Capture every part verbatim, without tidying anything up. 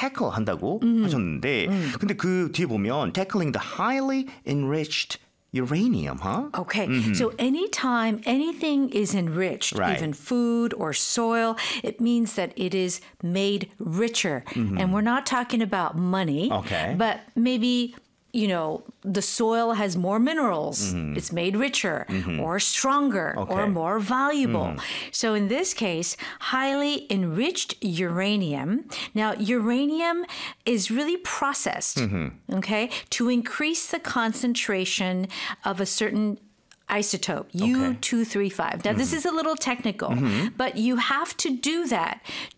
tackle 한다고 mm-hmm. 하셨는데 mm. 근데 그 뒤에 보면 tackling the highly enriched uranium, huh? Okay, mm-hmm. so anytime anything is enriched, right. even food or soil, it means that it is made richer. Mm-hmm. And we're not talking about money, okay. but maybe, you know, the soil has more minerals. Mm-hmm. It's made richer mm-hmm. or stronger okay. or more valuable. Mm-hmm. So in this case, highly enriched uranium. Now, uranium is really processed, mm-hmm. okay, to increase the concentration of a certain isotope, U two thirty-five. Now, mm-hmm. this is a little technical, mm-hmm. but you have to do that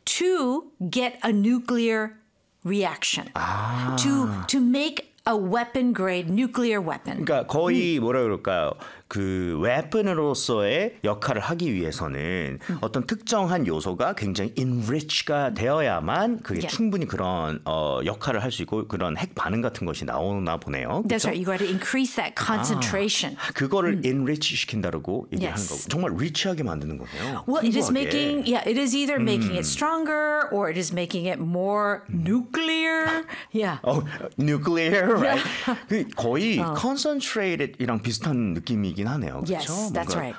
to get a nuclear reaction, ah. to, to make a weapon grade nuclear weapon. 그러니까 거의 뭐라 그럴까요? 그 weapon으로서의 역할을 하기 위해서는 음. 어떤 특정한 요소가 굉장히 enrich가 되어야만 그게 yeah. 충분히 그런 어, 역할을 할 수 있고 그런 핵 반응 같은 것이 나오나 보네요. That's 그렇죠? right. You got to increase that concentration. 아, 그거를 음. enrich 시킨다고 얘기하는 yes. 거고 정말 rich하게 만드는 거네요. Well, it is 풍부하게. making yeah, it is either 음. making it stronger or it is making it more nuclear. Yeah. Oh, nuclear, right? 그 거의 어. concentrated이랑 비슷한 느낌이긴 하네요. Yes, 그렇죠? that's right.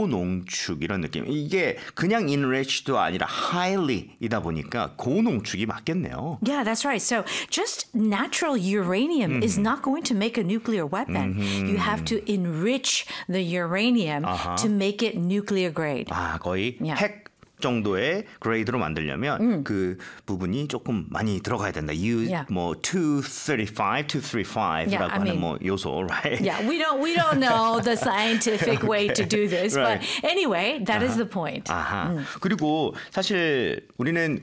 고농축 이런 느낌. 이게 그냥 enriched도 아니라 highly이다 보니까 고농축이 맞겠네요. Yeah, that's right. So just natural uranium mm-hmm. is not going to make a nuclear weapon. Mm-hmm. You have to enrich the uranium uh-huh. to make it nuclear grade. 아, 거의 yeah. 핵 정도의 그레이드로 만들려면 음. 그 부분이 조금 많이 들어가야 된다. U yeah. 뭐 two thirty-five, two thirty-five라고 yeah, I 하는 mean, 뭐 요소, right? Yeah, we don't we don't know the scientific okay. way to do this, right. but anyway, that uh-huh. is the point. 아하. 음. 그리고 사실 우리는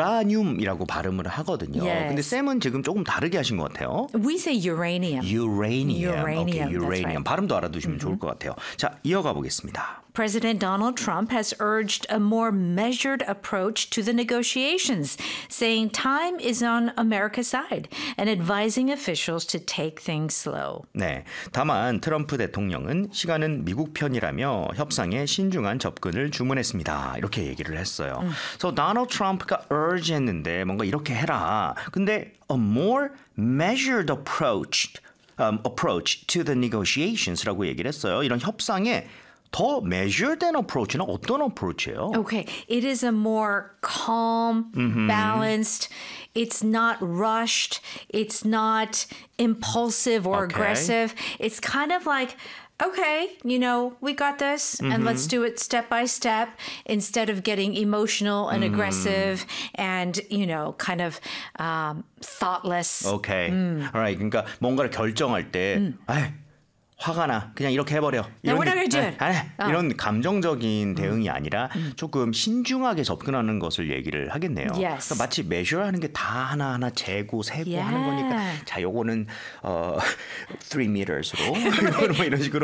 우라늄이라고 발음을 하거든요. Yes. 근데 쌤은 지금 조금 다르게 하신 것 같아요. We say uranium. Uranium. Uranium. Okay, uranium. Right. 발음도 알아두시면 mm-hmm. 좋을 것 같아요. 자, 이어가 보겠습니다. President Donald Trump has urged a more measured approach to the negotiations, saying time is on America's side and advising officials to take things slow. 네, 다만 트럼프 대통령은 시간은 미국 편이라며 협상에 신중한 접근을 주문했습니다. 이렇게 얘기를 했어요. 음. So Donald Trump가 urge 했는데 뭔가 이렇게 해라. 근데 a more measured approach, um, approach to the negotiations라고 얘기를 했어요. 이런 협상에 더 measured된 approach는 어떤 approach예요? Okay, it is a more calm, mm-hmm. balanced. It's not rushed. It's not impulsive or okay. aggressive. It's kind of like, okay, you know, we got this, mm-hmm. and let's do it step by step instead of getting emotional and mm. aggressive and, you know, kind of um, thoughtless. Okay, 음. alright. 그러니까 뭔가를 결정할 때, 음. 아이, 화가 나. 그냥 이렇게 해버려. 이런, 이런, 네, 아니, 어. 이런 감정적인 대응이 음. 아니라 음. 조금 신중하게 접근하는 것을 얘기를 하겠네요. Yes. 그러니까 마치 measure하는 게 다 하나하나 재고 세고 yeah. 하는 거니까 자, 요거는 어, three meters로 이거는 뭐 이런 식으로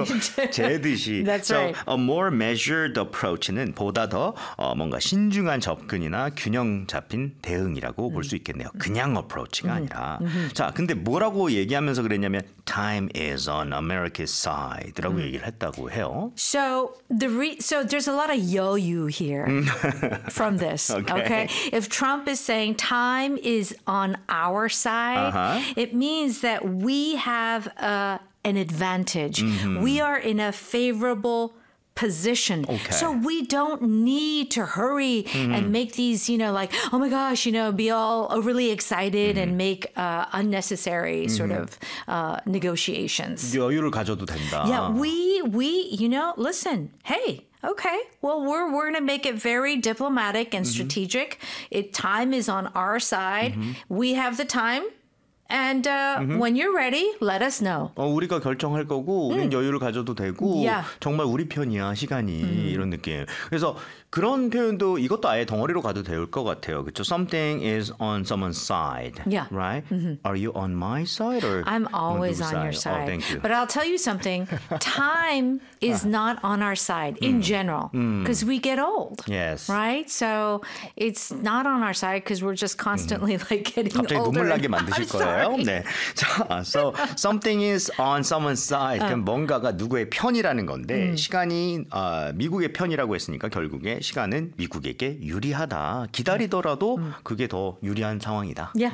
재듯이. That's so, right. a more measured approach는 보다 더 어, 뭔가 신중한 접근이나 균형 잡힌 대응이라고 음. 볼 수 있겠네요. 그냥 approach가 음. 아니라. 음. 자, 근데 뭐라고 얘기하면서 그랬냐면 time is on America's side라고 음. 얘기를 했다고 해요. So the re- so there's a lot of yo-yo here from this. Okay. okay, if Trump is saying time is on our side, uh-huh. it means that we have uh, an advantage. Mm-hmm. We are in a favorable position. Okay. So we don't need to hurry mm-hmm. and make these, you know, like, oh my gosh, you know, be all overly excited mm-hmm. and make uh, unnecessary mm-hmm. sort of uh, negotiations. 여유를 가져도 된다. Yeah, we, we, you know, listen, hey, okay, well, we're we're going to make it very diplomatic and strategic. Mm-hmm. It, time is on our side. Mm-hmm. We have the time. And uh, mm-hmm. when you're ready, let us know. 어, 우리가 결정할 거고 우리는 음. 여유를 가져도 되고 yeah. 정말 우리 편이야 시간이 음. 이런 느낌. 그래서 그런 표현도 이것도 아예 덩어리로 가도 될 것 같아요. 그렇죠? Something is on someone's side. Yeah. Right? Mm-hmm. Are you on my side or I'm always on side? your side. Oh, thank you. But I'll tell you something. Time is not on our side in mm. general because mm. we get old. Yes. Right? So it's not on our side because we're just constantly mm. like getting 갑자기 older. 눈물 나게 만드실 I'm 거예요. sorry. 네. 자, so something is on someone's side. 그럼 뭔가가 누구의 편이라는 건데 음. 시간이 어, 미국의 편이라고 했으니까 결국에 시간은 미국에게 유리하다. 기다리더라도 음. 그게 더 유리한 상황이다. Yeah.